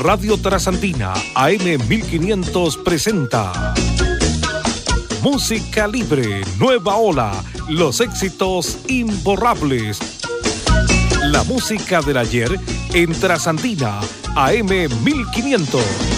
Radio Trasandina AM 1500 presenta Música Libre, Nueva Ola, los éxitos imborrables. La música del ayer en Trasandina AM 1500.